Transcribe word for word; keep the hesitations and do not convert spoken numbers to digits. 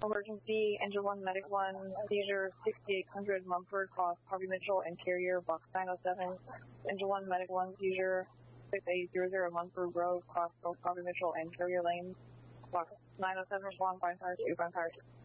Emergency, Engine one, Medic one, seizure sixty-eight hundred Mumford, cross Harvey Mitchell and Carrier, box nine oh seven. Engine one, Medic one, seizure six eight zero zero Mumford Road, cross both Harvey Mitchell and Carrier lanes, box nine oh seven, respond, find fire two, find fire two.